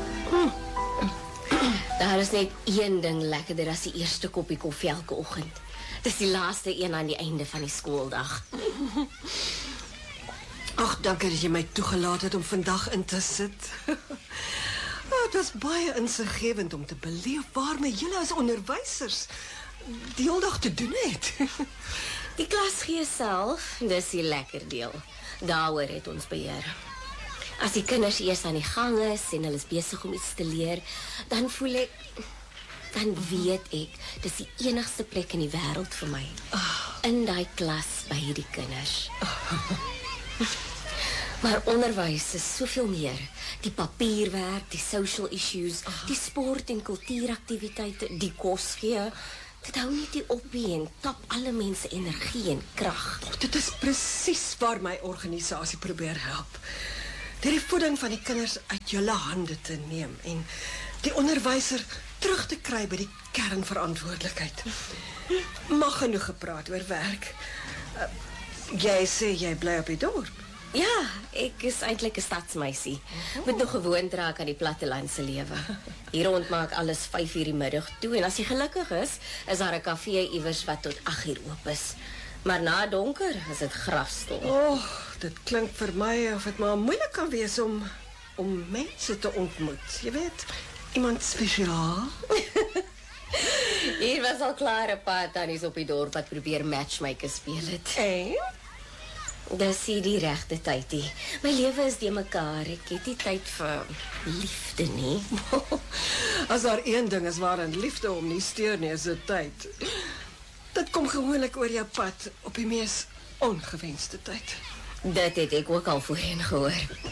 Daar is net een ding lekkerder as die eerste koppie koffie elke oggend. Dis die laaste een aan die einde van die skooldag. Ag, dankie dat jy my toegelaat het om vandag in te sit. Het was baie insiggewend om te beleef waarmee julle as onderwysers die hele dag te doen het. Die klas gee self, dis die lekker deel. Daaroor het ons beheer. As die kinders eers aan die gang is en hulle is besig om iets te leer, dan weet ek, dis die enigste plek in die wêreld vir my. In daai klas by die kinders. Maar onderwys is soveel meer. Die papierwerk, die social issues, die sport- en kultuuraktiwiteite, die kos gee. Dit hou net nie op nie en tap alle mense energie en krag. Dit is presies waar my organisasie probeer help. Deur die voeding van die kinders uit julle hande te neem en die onderwyser terug te kry by die kernverantwoordelikheid. Mag genoeg gepraat oor werk. Jy sê jy bly op die dorp. Ja, ek is eintlik 'n stadsmeisie. Moet nog gewoond raak aan die plattelandse lewe. Hier rond maak alles 5:00 die middag toe en as jy gelukkig is daar 'n kafee iewers wat tot 8:00 oop is. Maar na donker is dit grafstil. Dit klink vir my of dit maar moeilik kan wees om mense te ontmoet. Jy weet, iemand spesiaal. Hier was al klaar 'n paar tannies op die dorp wat probeer matchmaker speel het. Dis die regte tydie. My lewe is de mekaar. Ek het nie tyd vir liefde nie. As daar een ding is waarin liefde om nie steur nie, is dit tyd. Dit kom gewoonlik oor jou pad op die mees ongewenste tyd. Dit het ek ook al voorheen gehoor.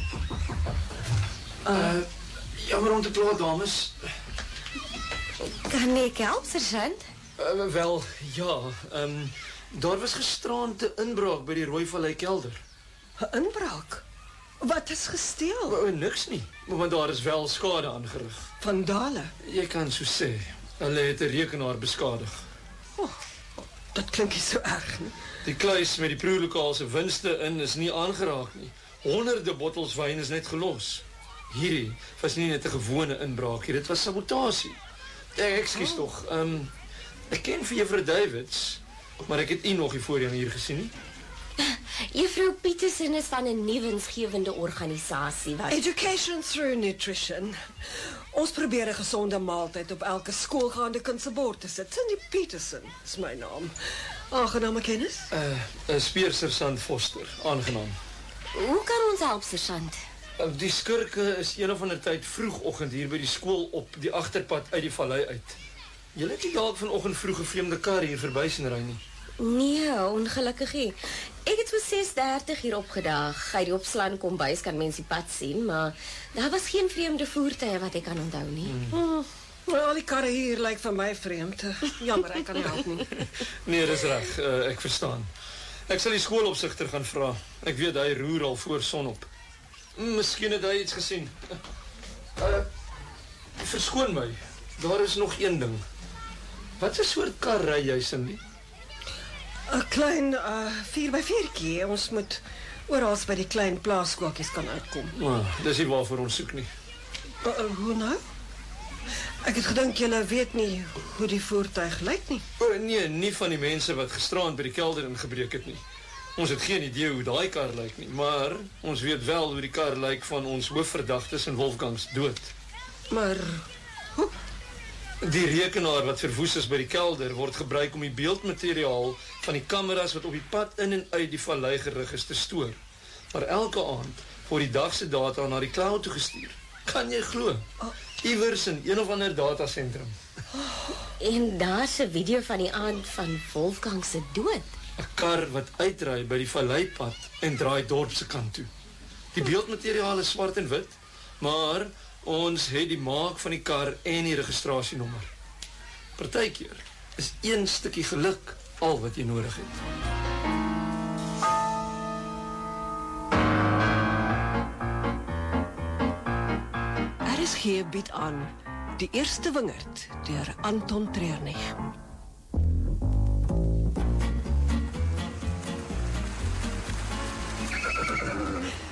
Jammer om te pla, dames. Kan ek help, sergeant? Wel, ja. Daar was gisterand 'n inbraak by die Rooivallei kelder. 'n Inbraak? Wat is gesteel? Niks nie, want daar is wel skade aangerig. Vandale? Jy kan so sê. Hulle het 'n rekenaar beskadig. Dat klink nie so erg nie. Die kluis met die proelokaal se winste in is nie aangeraak nie. Honderde bottels wyn is net gelos. Hierdie was nie net 'n gewone inbraak nie, dit was sabotasie. Ekskuus tog. Ek ken vir Juffrou Davids, maar ek het u nog nie voorheen hier gesien nie. Juffrou Petersen is van 'n nuwensgewende organisasie wat Education through Nutrition. Ons probeer 'n gesonde maaltyd op elke skoolgaande kind se bord te sit. Cindy Petersen is my naam. Aangename kennis? Speersersant Foster, aangenaam. Hoe kan ons help, sergeant? Die skurke is een of ander tyd vroegoggend hier by die skool op die agterpad uit die vallei uit. Julle het nie dalk vanoggend vroeg 'n vreemde kar hier verby sien ry nie? Nee, ongelukkig nie. Ek het so 6:30 hier opgedaag. Uit die opslaan kombuis kan mens die pad sien, maar daar was geen vreemde voertuie wat ek kan onthou nie. Al die karre hier lyk vir my vreemd. Jammer, ek kan nie help nie. Nee, dis reg, ek verstaan. Ek sal die skoolopsigter gaan vra. Ek weet hy roer al voor sonop. Miskien het hy iets gesien. Verskoon my, daar is nog een ding. Wat 'n soort kar ry jy, Cindy? 'n Klein 4x4'tjie. Ons moet oral by die klein plaaskooltjies kan uitkom. Dis nie waarvoor ons soek nie. Hoe nou? Ek het gedink julle weet nie hoe die voertuig lyk nie. Nee, nie van die mense wat gisterand by die kelder ingebreek het nie. Ons het geen idee hoe daai kar lyk nie, maar ons weet wel hoe die kar lyk van ons hoofverdagtes in Wolfgangs dood. Maar hoe? Die rekenaar wat verwoes is by die kelder word gebruik om die beeldmateriaal van die kameras wat op die pad in en uit die vallei gerig is te stoor. Maar elke aand word die dag se data na die cloud toegestuur. Kan jy glo? Iewers in een of ander datasentrum. En daar's 'n video van die aand van Wolfgang se dood. 'n Kar wat uitry by die valleipad en draai dorp se kant toe. Die beeldmateriaal is swart en wit, maar ons het die maak van die kar en die registrasienommer. Partykeer is een stukkie geluk al wat jy nodig het. RSG bied aan Die Eerste Wingerd deur Anton Treurnig.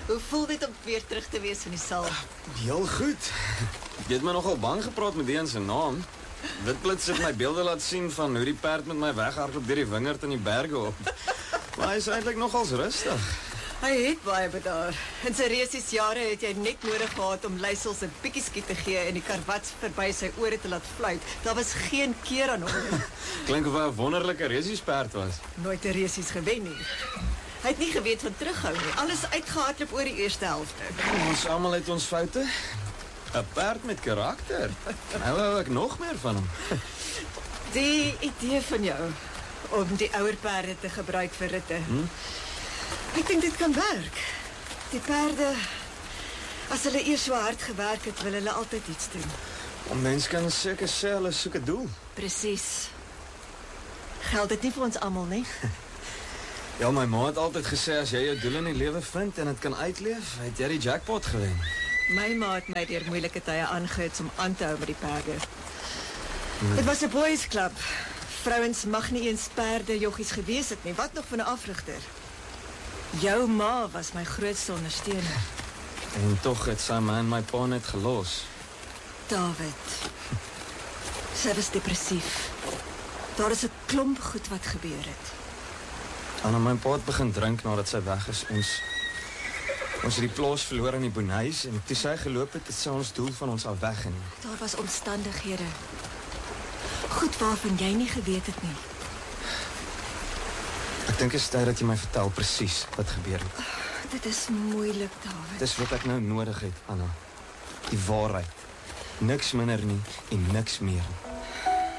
Hoe voel dit om weer terug te wees in die saal? Heel goed. Jy het my nogal bang gepraat met die een se naam. Witblits het my beelde laat sien van hoe die perd met my weghardloop deur die wingerd in die berge op. Maar hy is eintlik nogals rustig. Hy het baie bedaar. In sy resiesjare het jy net nodig gehad om leisels 'n bietjie skiet te gee en die karwats verby sy ore te laat fluit. Daar was geen keer aan hom nie. Klink of hy 'n wonderlike resiesperd was. Nooit 'n resies gewen nie. Hy het nie geweet van terughou nie. Alles uitgehardloop oor die eerste helfte. Ons almal het ons foute. 'n Perd met karakter. Nou hou ek nog meer van hom. Die idee van jou om die ouer perde te gebruik vir ritte. Ek dink dit kan werk. Die perde, as hulle eers so hard gewerk het, wil hulle altyd iets doen. Mens kan seker sê hulle soek 'n doel. Presies. Geld dit nie vir ons almal nie? Ja, my ma het altyd gesê as jy jou doel in die lewe vind en dit kan uitleef, het jy die jackpot gewen. My ma het my deur moeilike tye aangehuts om aan te hou met die perde. Dit was 'n boys club. Vrouens mag nie eens perde joggies gewees het nie. Wat nog van 'n afrigter? Jou ma was my grootste ondersteuner. En tog het sy my en my pa net gelos. David. Sy was depressief. Daar is 'n klomp goed wat gebeur het. En my pa het begin drink nadat sy weg is. Ons het die plaas verloor aan die Boeneys en toe sy geloop het sy ons doel van ons af weggeneem. Daar was omstandighede. Goed waarvan jy nie geweet het nie. Ek dink dit is tyd dat jy my vertel presies wat gebeur het. Dit is moeilik, David. Dis wat ek nou nodig het, Anna. Die waarheid. Niks minder nie en niks meer nie.